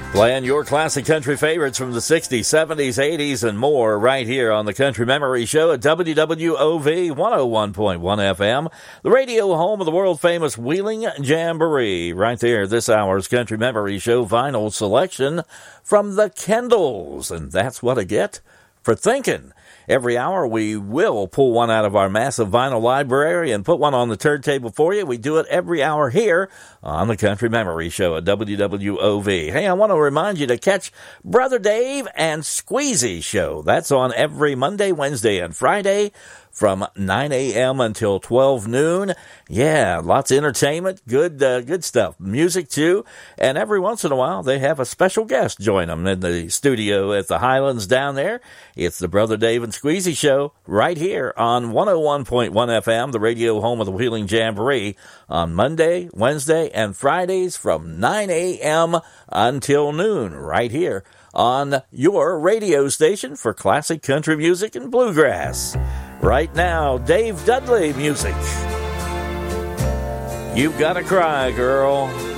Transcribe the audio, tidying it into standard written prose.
Playing your classic country favorites from the 60s, 70s, 80s, and more right here on the Country Memory Show at WWOV 101.1 FM, the radio home of the world-famous Wheeling Jamboree. Right there, this hour's Country Memory Show vinyl selection from the Kendalls. And that's what I get for thinking. Every hour, we will pull one out of our massive vinyl library and put one on the turntable for you. We do it every hour here on the Country Memory Show at WWOV. Hey, I want to remind you to catch Brother Dave and Squeezy Show. That's on every Monday, Wednesday, and Friday from 9 a.m. until 12 noon. Yeah, lots of entertainment, good stuff. Music, too. And every once in a while, they have a special guest join them in the studio at the Highlands down there. It's the Brother Dave and Squeezy Show right here on 101.1 FM, the radio home of the Wheeling Jamboree, on Monday, Wednesday, and Fridays from 9 a.m. until noon right here on your radio station for classic country music and bluegrass. Right now, Dave Dudley music. You've Gotta Cry, Girl.